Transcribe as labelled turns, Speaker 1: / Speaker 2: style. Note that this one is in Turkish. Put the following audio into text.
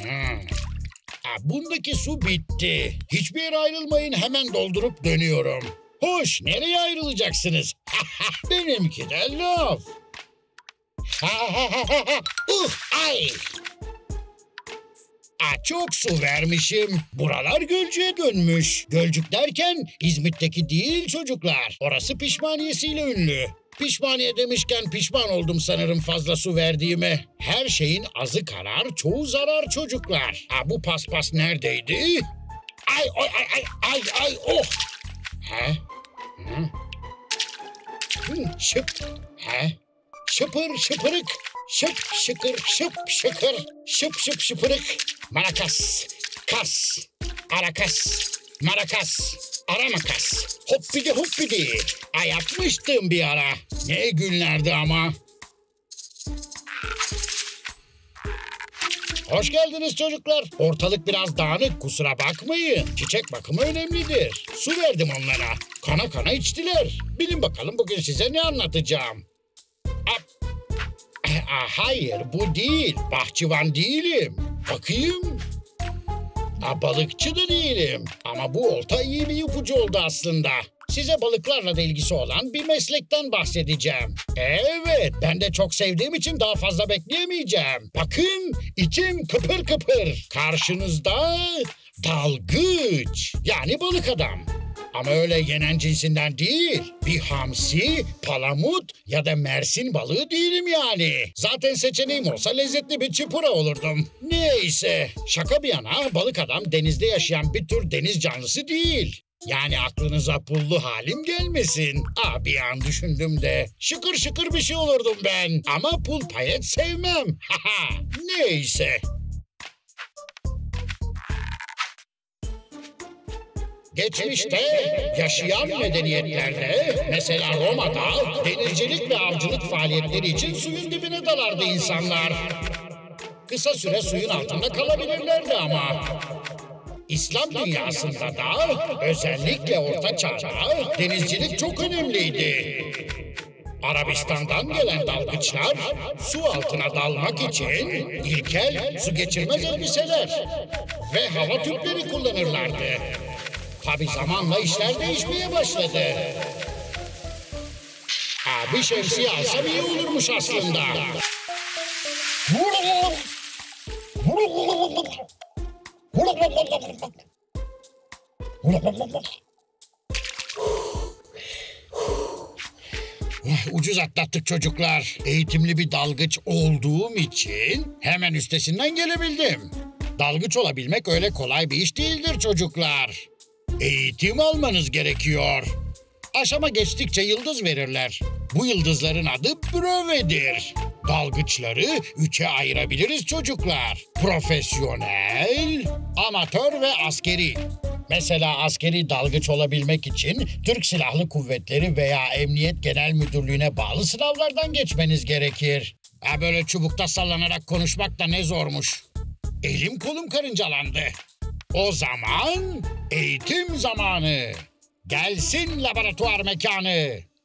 Speaker 1: Bundaki su bitti. Hiçbir yere ayrılmayın, hemen doldurup dönüyorum. Hoş, nereye ayrılacaksınız? Benimki de laf. Ay! Çok su vermişim. Buralar gölcüğe dönmüş. Gölcük derken İzmit'teki değil çocuklar. Orası pişmaniyesiyle ünlü. Pişmaniye demişken pişman oldum sanırım fazla su verdiğime. Her şeyin azı karar, çoğu zarar çocuklar. Bu paspas neredeydi? Ay, oh! Şıp, şıpır şıpırık, şıp şıkır şıp şıkır, şıp şıp şıpırık. Marakas, kas, arakas, marakas, aramakas, hoppidi hoppidi. Yapmıştım bir ara. Ne günlerdi ama. Hoş geldiniz çocuklar. Ortalık biraz dağınık, kusura bakmayın. Çiçek bakımı önemlidir. Su verdim onlara. Kana kana içtiler. Bilin bakalım bugün size ne anlatacağım. Hayır, bu değil. Bahçıvan değilim. Bakayım. Balıkçı da değilim. Ama bu olta iyi bir ipucu oldu aslında. Size balıklarla da ilgisi olan bir meslekten bahsedeceğim. Evet, ben de çok sevdiğim için daha fazla bekleyemeyeceğim. Bakın, içim kıpır kıpır. Karşınızda dalgıç, yani balık adam. Ama öyle yenen cinsinden değil. Bir hamsi, palamut ya da mersin balığı değilim yani. Zaten seçeneğim olsa lezzetli bir çipura olurdum. Neyse, şaka bir yana balık adam denizde yaşayan bir tür deniz canlısı değil. Yani aklınıza pullu halim gelmesin. Bir an düşündüm de şıkır şıkır bir şey olurdum ben. Ama pul payet sevmem. Neyse. Geçmişte yaşayan medeniyetlerde, mesela Roma'da denizcilik ve avcılık faaliyetleri için suyun dibine dalardı insanlar. Kısa süre suyun altında kalabilirlerdi ama. İslam dünyasında da özellikle Orta Çağ'da denizcilik çok önemliydi. Arabistan'dan gelen dalgıçlar su altına dalmak için ilkel su geçirmez elbiseler ve hava tüpleri kullanırlardı. Tabii zamanla işler değişmeye başladı. Bir şemsiye alsam iyi olurmuş aslında. Ucuz atlattık çocuklar. Eğitimli bir dalgıç olduğum için hemen üstesinden gelebildim. Dalgıç olabilmek öyle kolay bir iş değildir çocuklar. Eğitim almanız gerekiyor. Aşama geçtikçe yıldız verirler. Bu yıldızların adı brevedir. Dalgıçları 3'e ayırabiliriz çocuklar. Profesyonel, amatör ve askeri. Mesela askeri dalgıç olabilmek için Türk Silahlı Kuvvetleri veya Emniyet Genel Müdürlüğü'ne bağlı sınavlardan geçmeniz gerekir. Böyle çubukta sallanarak konuşmak da ne zormuş. Elim kolum karıncalandı. O zaman eğitim zamanı. Gelsin laboratuvar mekanı.